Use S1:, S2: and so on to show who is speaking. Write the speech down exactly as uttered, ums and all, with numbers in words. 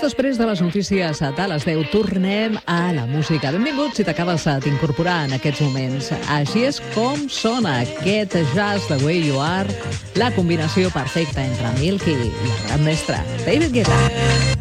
S1: després de les notícies de les deu, tornem a la música. Benvinguts si t'acabes d'incorporar en aquests moments. Així és com sona aquest jazz The Way You Are, la combinació perfecta entre Milky i el gran mestre David Guetta.